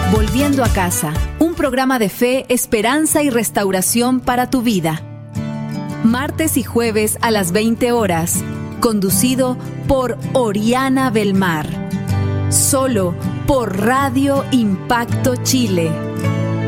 Volviendo a casa, un programa de fe, esperanza y restauración para tu vida. Martes y jueves a las 20 horas, conducido por Oriana Belmar. Solo por Radio Impacto Chile.